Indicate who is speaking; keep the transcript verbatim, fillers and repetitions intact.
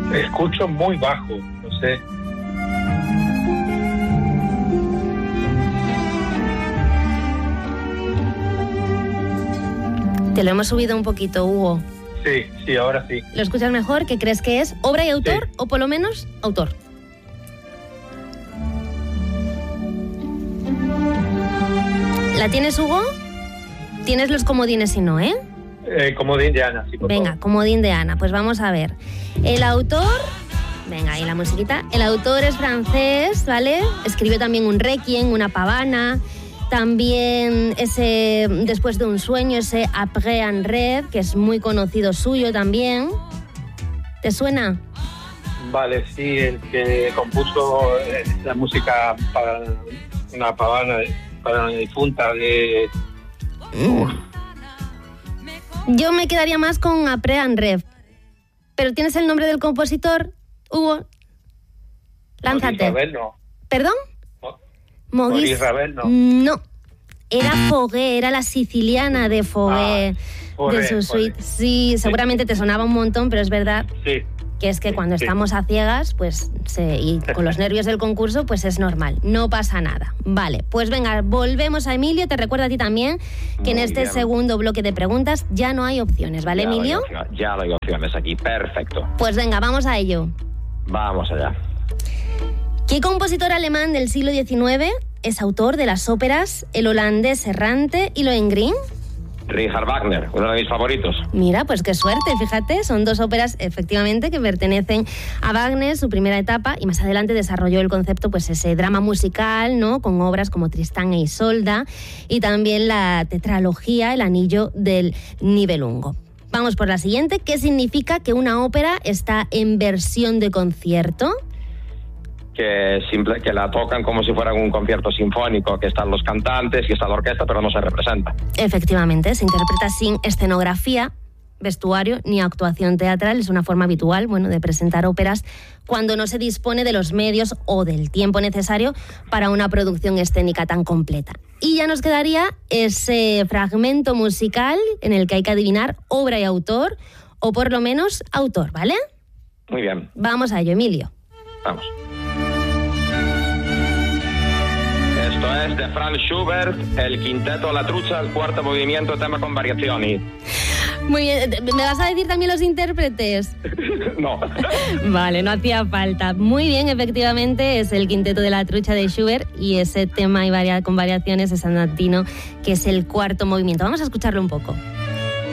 Speaker 1: Escucho muy bajo, no sé.
Speaker 2: Te lo hemos subido un poquito, Hugo.
Speaker 1: Sí, sí, ahora sí.
Speaker 2: ¿Lo escuchas mejor? ¿Qué crees que es? ¿Obra y autor?
Speaker 1: Sí.
Speaker 2: ¿O por lo menos autor? ¿La tienes, Hugo? Tienes los comodines si no, ¿eh?
Speaker 1: Eh, comodín de Ana, sí, por
Speaker 2: Venga,
Speaker 1: favor.
Speaker 2: comodín de Ana. Pues vamos a ver. El autor... Venga, ahí la musiquita. El autor es francés, ¿vale? Escribió también un Requiem, una pavana... También ese Después de un sueño, ese Après un rêve, que es muy conocido suyo también. ¿Te suena?
Speaker 1: Vale, sí, el que compuso la música para una pavana, para una difunta de...
Speaker 2: Uf. Yo me quedaría más con Après un rêve. ¿Pero tienes el nombre del compositor, Hugo? Lánzate.
Speaker 1: Ravel, no.
Speaker 2: ¿Perdón?
Speaker 1: Maurice Ravel, no.
Speaker 2: No. Era Fauré, era la siciliana de Fauré,
Speaker 1: ah, Fauré
Speaker 2: de su suite.
Speaker 1: Fauré.
Speaker 2: Sí, seguramente te sonaba un montón, pero es verdad
Speaker 1: sí.
Speaker 2: que es que cuando
Speaker 1: sí.
Speaker 2: estamos a ciegas, pues se, y con los nervios del concurso, pues es normal, no pasa nada. Vale, pues venga, volvemos a Emilio. Te recuerdo a ti también que
Speaker 3: Muy
Speaker 2: en este
Speaker 3: bien.
Speaker 2: segundo bloque de preguntas ya no hay opciones, ¿vale,
Speaker 3: ya
Speaker 2: Emilio?
Speaker 3: Lo hay, ya lo hay opciones aquí, perfecto.
Speaker 2: Pues venga, vamos a ello.
Speaker 3: Vamos allá.
Speaker 2: ¿Qué compositor alemán del siglo diecinueve es autor de las óperas El holandés errante y Lohengrin?
Speaker 3: Richard Wagner, uno de mis favoritos.
Speaker 2: Mira, pues qué suerte, fíjate, son dos óperas efectivamente que pertenecen a Wagner, su primera etapa, y más adelante desarrolló el concepto, pues ese drama musical, ¿no? Con obras como Tristán e Isolda y también la tetralogía El anillo del Nibelungo. Vamos por la siguiente. ¿Qué significa que una ópera está en versión de concierto?
Speaker 3: Que, simple, que la tocan como si fuera un concierto sinfónico, que están los cantantes y está la orquesta, pero no se representa.
Speaker 2: Efectivamente, se interpreta sin escenografía, vestuario ni actuación teatral. Es una forma habitual, bueno, de presentar óperas cuando no se dispone de los medios o del tiempo necesario para una producción escénica tan completa. Y ya nos quedaría ese fragmento musical en el que hay que adivinar obra y autor, o por lo menos autor, ¿vale?
Speaker 3: Muy bien.
Speaker 2: Vamos a ello, Emilio.
Speaker 3: Vamos. Esto es de Franz Schubert, el quinteto La Trucha, el cuarto movimiento, tema con variaciones.
Speaker 2: Muy bien, ¿me vas a decir también los intérpretes?
Speaker 3: No.
Speaker 2: Vale, no hacía falta. Muy bien, efectivamente, es el quinteto de La Trucha de Schubert y ese tema y varia- con variaciones es Andantino, que es el cuarto movimiento. Vamos a escucharlo un poco.